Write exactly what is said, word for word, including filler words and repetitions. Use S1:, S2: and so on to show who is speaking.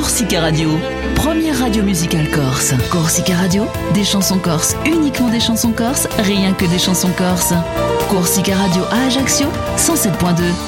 S1: Corsica Radio, première radio musicale corse. Corsica Radio, des chansons corses, uniquement des chansons corses, rien que des chansons corses. Corsica Radio à Ajaccio, cent sept point deux.